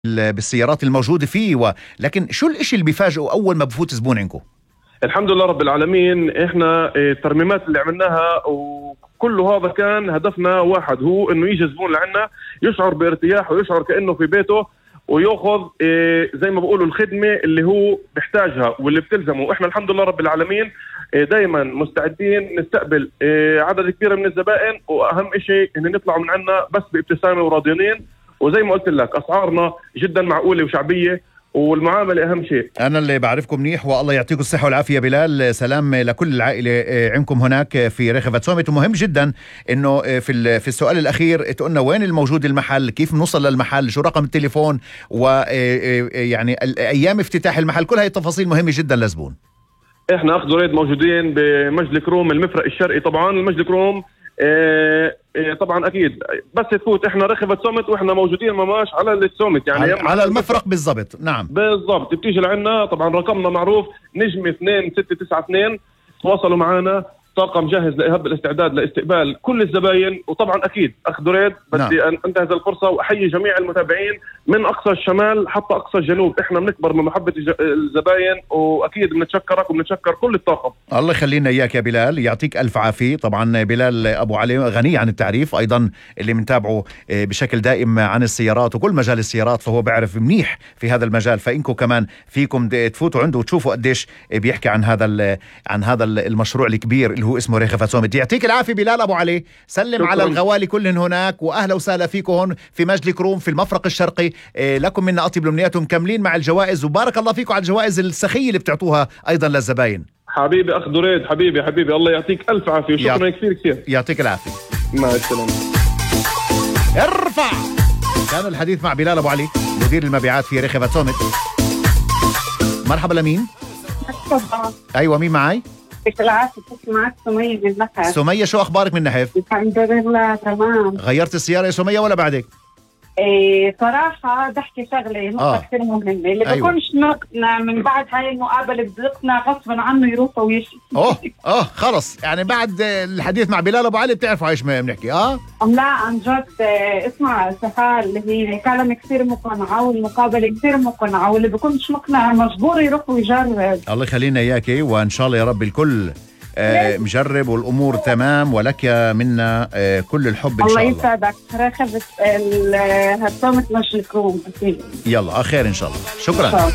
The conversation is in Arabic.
بالسيارات الموجودة فيه لكن شو الاشي اللي بيفاجئه أول ما بفوت زبون عندكم؟ الحمد لله رب العالمين. احنا الترميمات اللي عملناها وكل هذا كان هدفنا واحد، هو انه يجي زبون لعنا يشعر بارتياح ويشعر كأنه في بيته وياخذ زي ما بقولوا الخدمة اللي هو بيحتاجها واللي بتلزمه. واحنا الحمد لله رب العالمين دايما مستعدين نستقبل عدد كبير من الزبائن، واهم شيء ان نطلعوا من عنا بس بابتسامة وراضيين. وزي ما قلت لك اسعارنا جدا معقولة وشعبية، والمعاملة أهم شيء. أنا اللي بعرفكم منيح والله يعطيكم الصحة والعافية. بلال، سلام لكل العائلة عندكم هناك في ريخيفة سوميت. ومهم جدا إنه في السؤال الأخير تقولنا وين الموجود المحل، كيف نوصل للمحل، شو رقم التليفون، ويعني أيام افتتاح المحل. كل هاي التفاصيل مهمة جدا للزبون. إحنا أخذ وريد موجودين بمجد كروم المفرق الشرقي. طبعا المجد كروم طبعا اكيد بس تفوت احنا ريخيفة سوميت واحنا موجودين مماش على السوميت، يعني على المفرق بالضبط. نعم بالضبط. بتيجي لعنا طبعا رقمنا معروف نجم 2692. تواصلوا معنا، طاقم جاهز لإهاب الاستعداد لاستقبال كل الزباين. وطبعا اكيد اخذ ريد بدي انتهز الفرصه واحيي جميع المتابعين من اقصى الشمال حتى اقصى الجنوب. احنا بنكبر من محبه الزباين، واكيد بنتشكرك وبنتشكر كل الطاقم. الله يخلينا اياك يا بلال، يعطيك الف عافيه. طبعا بلال ابو علي غني عن التعريف، ايضا اللي بنتابعه بشكل دائم عن السيارات وكل مجال السيارات، فهو بيعرف منيح في هذا المجال. فانكم كمان فيكم تفوتوا عنده وتشوفوا قديش بيحكي عن هذا المشروع الكبير اللي هو اسمه ريخيفة سوميت. يعطيك العافيه بلال ابو علي. سلم شكرا على الغوالي كلهن هناك، واهلا وسهلا فيكم هون في مجد كروم في المفرق الشرقي. لكم منا اطيب الامنيات، ومكملين مع الجوائز، وبارك الله فيكم على الجوائز السخيه اللي بتعطوها ايضا للزباين. حبيبي اخ دريد، حبيبي الله يعطيك الف عافيه وشكرا كثير. يعطيك العافيه. مع السلامه. ارفع. كان الحديث مع بلال ابو علي مدير المبيعات في ريخيفة سوميت. مرحبا لمين؟ ايوه مين معي؟ بالعافية. معك سمية من نحف. سمية، شو أخبارك من نحف؟ الحمد لله تمام. غيرت السيارة يا سمية ولا بعدك؟ صراحة بحكي شغلة نقطة كثير مهمة اللي بكونش نقطنا من بعد هاي المقابلة بزقنا غصبا عنه يروح ويشي. خلص يعني بعد الحديث مع بلال أبو علي بتعرفوا ايش بنحكي. لا عن جد اسمع سهال، هي كلام كثير مقنعة والمقابلة كثير مقنعة، واللي بكونش مقنع مجبور يروح ويجرب. الله يخلينا إياكي، وإن شاء الله يا رب الكل مجرب والأمور تمام، ولك منا كل الحب إن شاء الله. الله يسعدك. ريخيفة سوميت مجد كروم. يلا خير إن شاء الله. شكرا.